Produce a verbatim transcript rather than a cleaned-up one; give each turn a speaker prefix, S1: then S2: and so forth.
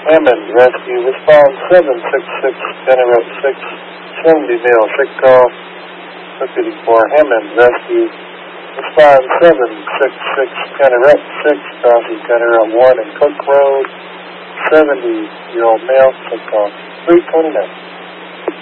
S1: Hammond Rescue, respond seven six six, County Route six seventy male, sick call, deputy for Hammond Rescue, respond seven six six, County Route six, crossing County Route one and Cook Road, seventy year old male, sick call three twenty-nine.